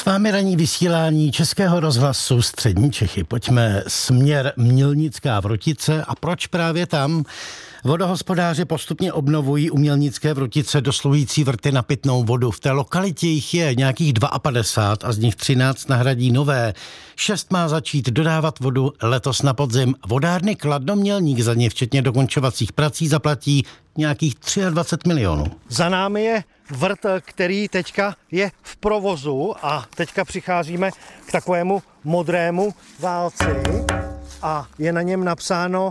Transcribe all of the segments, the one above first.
vámi ranní vysílání Českého rozhlasu Střední Čechy. Pojďme směr Mělnická Vrotice. A proč právě tam? Vodohospodáři postupně obnovují u Mělnické Vrotice dosluhující vrty na pitnou vodu. V té lokalitě jich je nějakých 52 a z nich 13 nahradí nové. 6 má začít dodávat vodu letos na podzim. Vodárny Kladno Mělník za ně včetně dokončovacích prací zaplatí nějakých 23 milionů. Za námi je vrt, který teďka je v provozu a teďka přicházíme k takovému modrému válci a je na něm napsáno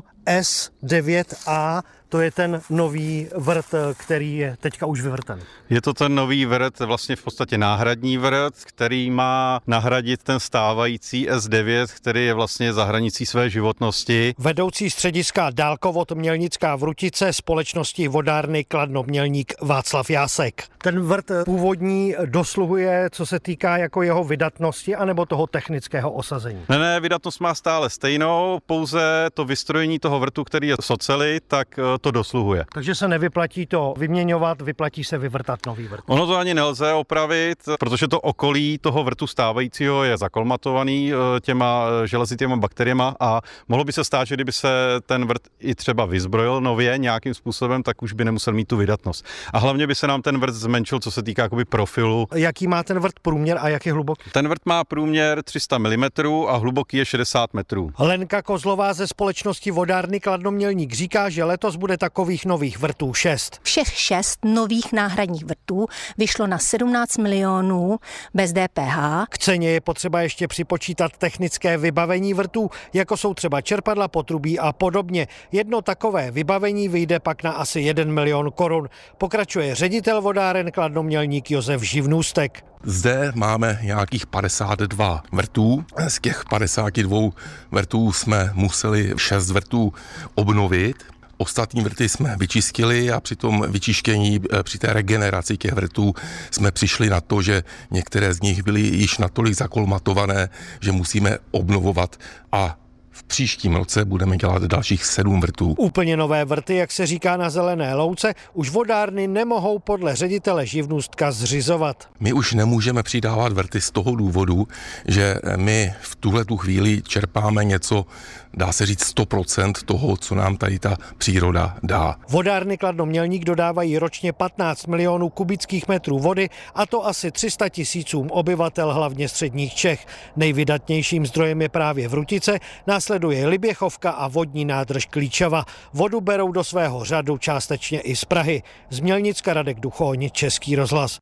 S9A, to je ten nový vrt, který je teďka už vyvrtaný. Je to ten nový vrt, vlastně v podstatě náhradní vrt, který má nahradit ten stávající S9, který je vlastně za hranicí své životnosti. Vedoucí střediska Dálkovod Mělnická Vrotice společnosti vodárny Kladno Mělník Václav Jásek. Ten vrt původní dosluhuje, co se týká jako jeho vydatnosti anebo toho technického osazení? Ne, vydatnost má stále stejnou, pouze to vystrojení toho vrtu, který je z oceli, tak to dosluhuje. Takže se nevyplatí to vyměňovat, vyplatí se vyvrtat nový vrt. Ono to ani nelze opravit, protože to okolí toho vrtu stávajícího je zakolmatovaný těma železitěma bakteriema a mohlo by se stát, že kdyby se ten vrt i třeba vyzbrojil nově nějakým způsobem, tak už by nemusel mít tu vydatnost. A hlavně by se nám ten vrt zmenšil, co se týká jakoby profilu. Jaký má ten vrt průměr a jak je hluboký? Ten vrt má průměr 300 mm a hluboký je 60 metrů. Lenka Kozlová ze společnosti vodárny Kladno Mělník říká, že letos bude takových nových vrtů 6. Všech 6 nových náhradních vrtů vyšlo na 17 milionů bez DPH. K ceně je potřeba ještě připočítat technické vybavení vrtů, jako jsou třeba čerpadla, potrubí a podobně. Jedno takové vybavení vyjde pak na asi 1 milion korun. Pokračuje ředitel vodáren Kladno Mělník Josef Živnůstek. Zde máme nějakých 52 vrtů. Z těch 52 vrtů jsme museli 6 vrtů obnovit. Ostatní vrty jsme vyčistili a při tom vyčištění, při té regeneraci těch vrtů jsme přišli na to, že některé z nich byly již natolik zakolmatované, že musíme obnovovat a v příštím roce budeme dělat dalších 7 vrtů. Úplně nové vrty, jak se říká na Zelené louce, už vodárny nemohou podle ředitele Živnůstka zřizovat. My už nemůžeme přidávat vrty z toho důvodu, že my v tuhletu chvíli čerpáme něco, dá se říct 100% toho, co nám tady ta příroda dá. Vodárny Kladno Mělník dodávají ročně 15 milionů kubických metrů vody a to asi 300 000 obyvatel hlavně středních Čech. Nejvydatnějším zdrojem je právě Vrutice, následuje Liběchovka a vodní nádrž Klíčava. Vodu berou do svého řadu částečně i z Prahy. Z Mělnicka Radek Duchoň, Český rozhlas.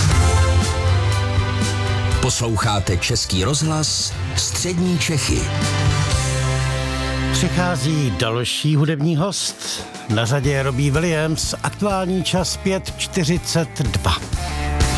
Posloucháte Český rozhlas Střední Čechy. Přichází další hudební host. Na řadě je Robbie Williams, aktuální čas 5:42.